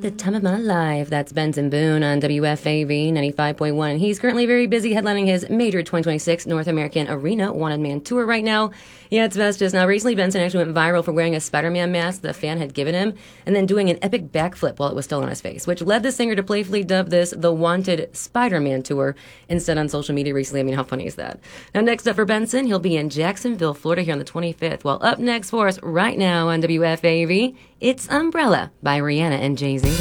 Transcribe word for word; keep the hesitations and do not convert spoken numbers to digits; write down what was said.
The time of my life. That's Benson Boone on W F A V ninety-five point one. He's currently very busy headlining his major twenty twenty-six North American Arena Wanted Man tour right now. Yeah, it's Vestas. Now, recently, Benson actually went viral for wearing a Spider-Man mask the fan had given him and then doing an epic backflip while it was still on his face, which led the singer to playfully dub this the Wanted Spider-Man tour instead on social media recently. I mean, how funny is that? Now, next up for Benson, he'll be in Jacksonville, Florida here on the twenty-fifth. While up next for us right now on W F A V, it's Umbrella by Rihanna and Jay-Z.